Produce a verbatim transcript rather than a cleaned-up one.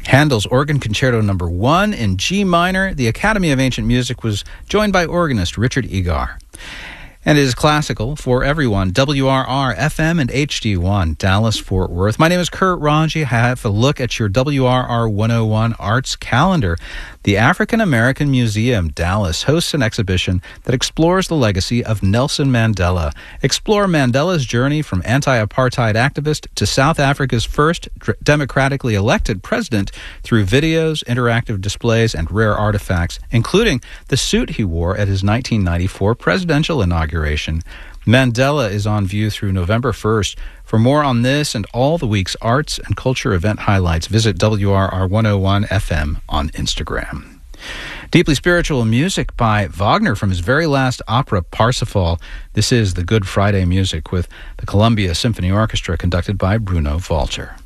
Handel's Organ Concerto Number One in G minor. The Academy of Ancient Music was joined by organist Richard Egar. And it is classical for everyone. W R R, F M, and H D one, Dallas-Fort Worth. My name is Kurt Ranji. Have a look at your W R R one oh one Arts calendar. The African American Museum, Dallas, hosts an exhibition that explores the legacy of Nelson Mandela. Explore Mandela's journey from anti-apartheid activist to South Africa's first democratically elected president through videos, interactive displays, and rare artifacts, including the suit he wore at his nineteen ninety-four presidential inauguration. Mandela is on view through November first. For more on this and all the week's arts and culture event highlights, visit W R R one oh one F M on Instagram. Deeply spiritual music by Wagner from his very last opera, Parsifal. This is the Good Friday music with the Columbia Symphony Orchestra, conducted by Bruno Walter.